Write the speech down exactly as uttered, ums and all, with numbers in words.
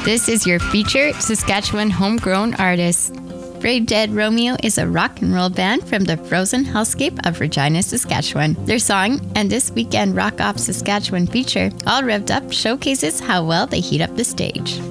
This is your featured Saskatchewan homegrown artist. Brave Dead Romeo is a rock and roll band from the frozen hellscape of Regina, Saskatchewan. Their song and this weekend Rock Off Saskatchewan feature, all revved up, showcases how well they heat up the stage.